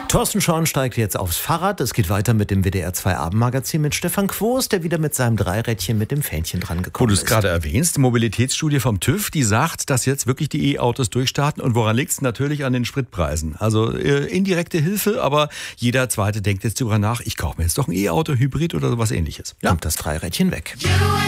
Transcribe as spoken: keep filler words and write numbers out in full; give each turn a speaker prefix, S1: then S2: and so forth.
S1: Thorsten Schorn steigt jetzt aufs Fahrrad. Es geht weiter mit dem W D R zwei Abendmagazin mit Stefan Quos, der wieder mit seinem Dreirädchen mit dem Fähnchen dran gekommen ist.
S2: Wo du es gerade erwähnst, die Mobilitätsstudie vom TÜV, die sagt, dass jetzt wirklich die E-Autos durchstarten. Und woran liegt es? Natürlich an den Spritpreisen. Also äh, indirekte Hilfe, aber jeder Zweite denkt jetzt darüber nach, ich kaufe mir jetzt doch ein E-Auto, Hybrid oder sowas Ähnliches.
S1: Ja. Kommt das Dreirädchen weg.